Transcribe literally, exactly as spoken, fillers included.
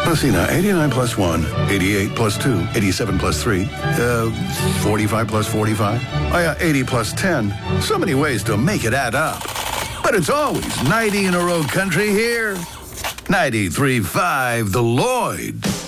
Let's see now. eighty-nine plus one, eighty-eight plus two, eighty-seven plus three, uh, forty-five plus forty-five. Oh, yeah, eighty plus ten. So many ways to make it add up. But it's always ninety in a row country here. ninety-three point five The Lloyd.